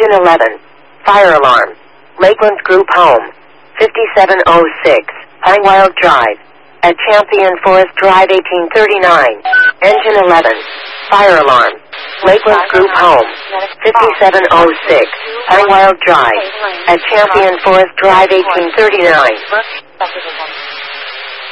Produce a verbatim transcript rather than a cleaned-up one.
Engine eleven. Fire alarm. Lakeland Group Home. fifty-seven oh six. Pinewild Drive. At Champion Forest Drive eighteen thirty-nine. Engine eleven. Fire alarm. Lakeland Group Home. fifty-seven oh six. Pinewild Drive. At Champion Forest Drive eighteen thirty-nine.